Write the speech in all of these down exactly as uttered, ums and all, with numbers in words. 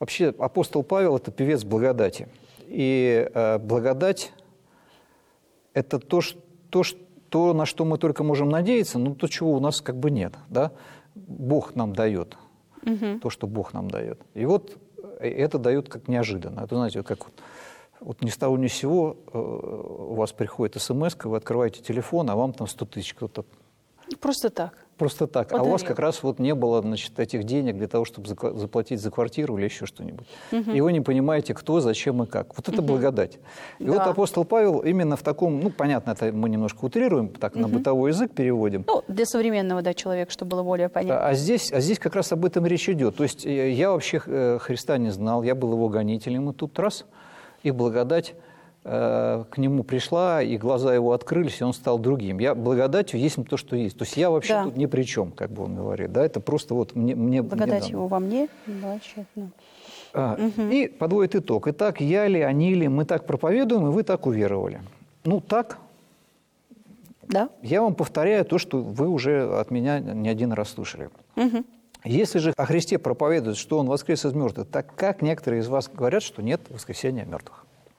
Вообще апостол Павел – это певец благодати. И э, благодать – это то, что, то, то, на что мы только можем надеяться, но то, чего у нас как бы нет. Да? Бог нам дает угу. то, что Бог нам дает. И вот это дает как неожиданно. Это, знаете, как вот, вот ни с того ни с сего э, у вас приходит смс-ка, вы открываете телефон, а вам там сто тысяч кто-то... Просто так. Просто так. Подарил. А у вас как раз вот не было, значит, этих денег для того, чтобы заплатить за квартиру или еще что-нибудь. Угу. И вы не понимаете, кто, зачем и как. Вот это угу. благодать. И да. вот апостол Павел именно в таком, ну, понятно, это мы немножко утрируем, так угу. на бытовой язык переводим. Ну, для современного, да, человека, чтобы было более понятно. А, а, здесь, а здесь как раз об этом речь идет. То есть я вообще Христа не знал, я был его гонителем, и тут раз, и благодать к нему пришла, и глаза его открылись, и он стал другим. Я благодатью есть то, что есть. То есть я вообще да. тут ни при чем, как бы он говорит. Да, это просто вот мне... мне благодать мне его во мне, благодатно. А, угу. И подводит итог. Итак, я ли, они ли, мы так проповедуем, и вы так уверовали. Ну, так. Да. Я вам повторяю то, что вы уже от меня не один раз слышали. Угу. Если же о Христе проповедуют, что Он воскрес из мертвых, так как некоторые из вас говорят, что нет воскресения мертвых?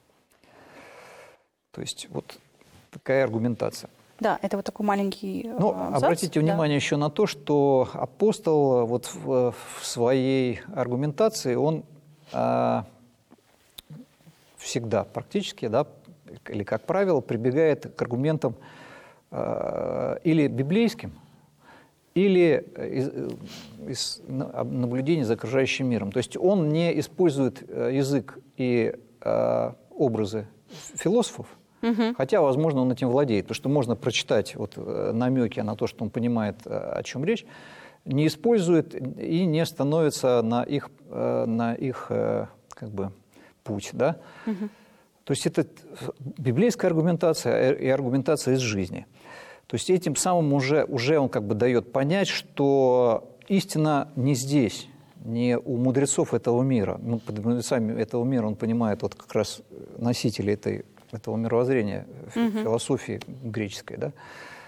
То есть вот такая аргументация. Да, это вот такой маленький Ну, абзац. обратите внимание да. еще на то, что апостол вот в, в своей аргументации, он а, всегда практически, да, или как правило, прибегает к аргументам а, или библейским, или из, из наблюдений за окружающим миром. То есть он не использует язык и а, образы философов, угу. хотя, возможно, он этим владеет, потому что можно прочитать вот намеки на то, что он понимает, о чем речь, не использует и не становится на их, на их как бы, путь. Да? Угу. То есть это библейская аргументация и аргументация из жизни. То есть этим самым уже, уже он как бы дает понять, что истина не здесь, не у мудрецов этого мира. Ну, под мудрецами этого мира он понимает вот как раз носители этой, этого мировоззрения, угу. философии греческой, да?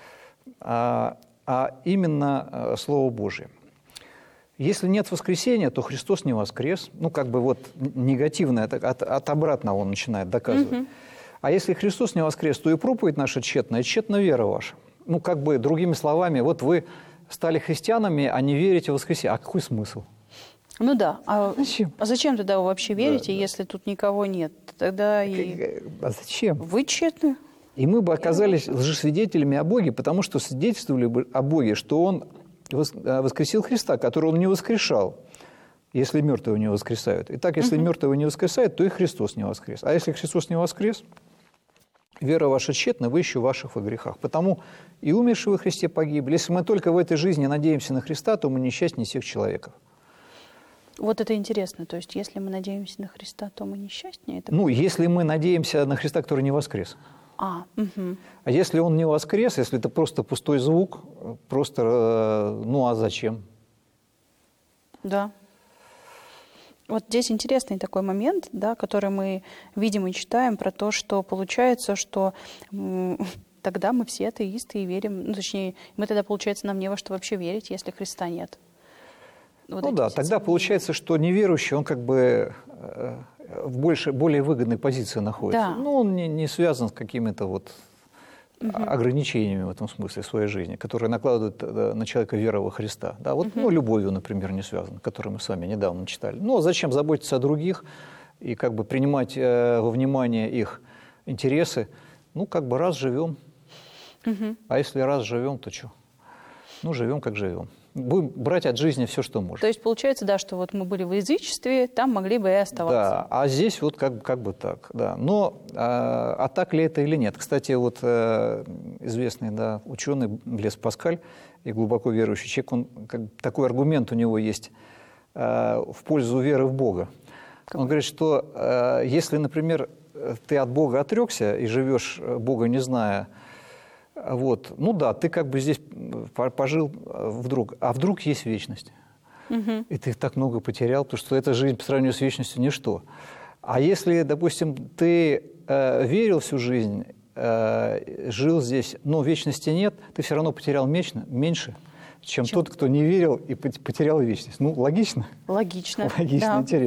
а, а именно Слово Божие. Если нет воскресения, то Христос не воскрес. Ну, как бы вот негативно, от, от, от обратного он начинает доказывать. Угу. А если Христос не воскрес, то и проповедь наша тщетна, и тщетна вера ваша. Ну, как бы другими словами, вот вы стали христианами, а не верите в воскресение. А какой смысл? Ну да. А зачем? А зачем тогда вы вообще верите, да, если да. тут никого нет? Тогда и... А зачем? Вы тщетны. И мы бы оказались лжесвидетелями о Боге, потому что свидетельствовали бы о Боге, что Он воскресил Христа, которого Он не воскрешал, если мертвые не воскресают. Итак, если угу. мертвые не воскресают, то и Христос не воскрес. А если Христос не воскрес, вера ваша тщетна, вы еще в ваших во грехах. Потому и умершие во Христе погибли. Если мы только в этой жизни надеемся на Христа, то мы несчастнее всех человеков. Вот это интересно. То есть, если мы надеемся на Христа, то мы несчастнее? Это... Ну, если мы надеемся на Христа, который не воскрес. А, угу. а если он не воскрес, если это просто пустой звук, просто, ну, а зачем? Да. Вот здесь интересный такой момент, да, который мы видим и читаем, про то, что получается, что тогда мы все атеисты и верим, ну, точнее, мы тогда, получается, нам не во что вообще верить, если Христа нет. Вот ну да, тогда получается, что неверующий, он как бы в больше, более выгодной позиции находится. Да. Ну, он не, не связан с какими-то вот угу. ограничениями в этом смысле в своей жизни, которые накладывают на человека вера во Христа. Да, вот, угу. ну, любовью, например, не связан, которую мы с вами недавно читали. Ну, а зачем заботиться о других и как бы принимать э, во внимание их интересы? Ну, как бы раз живем. Угу. А если раз живем, то что? Ну, живем, как живем. Будем брать от жизни все, что можно. То есть получается, да, что вот мы были в язычестве, там могли бы и оставаться. Да, а здесь вот как, как бы так, да. Но а, а так ли это или нет? Кстати, вот а, известный, да, ученый Блес Паскаль и глубоко верующий человек, он, как, такой аргумент у него есть а, в пользу веры в Бога. Какой? Он говорит, что а, если, например, ты от Бога отрекся и живешь Бога не зная, вот, ну да, ты как бы здесь пожил вдруг, а вдруг есть вечность. Угу. И ты так много потерял, потому что эта жизнь по сравнению с вечностью ничто. А если, допустим, ты э, верил всю жизнь, э, жил здесь, но вечности нет, ты все равно потерял меньше, меньше чем, чем тот, кто не верил и потерял вечность. Ну, логично? Логично, Логично, да. Интересно.